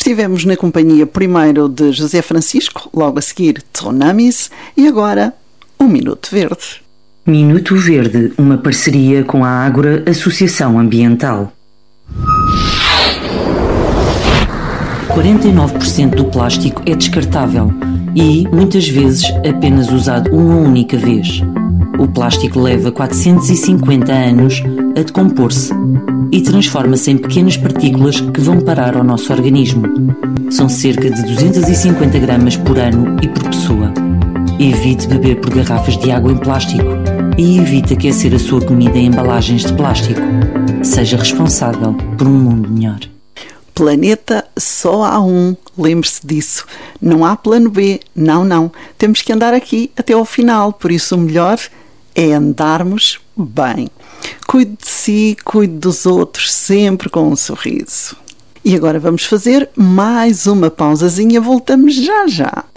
Estivemos na companhia primeiro de José Francisco, logo a seguir Tsunamis e agora um Minuto Verde. Minuto Verde, uma parceria com a Ágora Associação Ambiental. 49% do plástico é descartável e, muitas vezes, apenas usado uma única vez. O plástico leva 450 anos a decompor-se e transforma-se em pequenas partículas que vão parar ao nosso organismo. São cerca de 250 gramas por ano e por pessoa. Evite beber por garrafas de água em plástico e evite aquecer a sua comida em embalagens de plástico. Seja responsável por um mundo melhor. Planeta só há um, lembre-se disso. Não há plano B, não. Temos que andar aqui até ao final, por isso o melhor é andarmos bem. Cuide de si, cuide dos outros, sempre com um sorriso. E agora vamos fazer mais uma pausazinha, voltamos já.